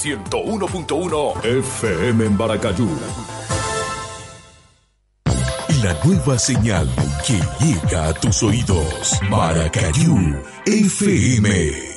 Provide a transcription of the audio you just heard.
101.1 FM en Baracayú. La nueva señal que llega a tus oídos. Baracayú FM.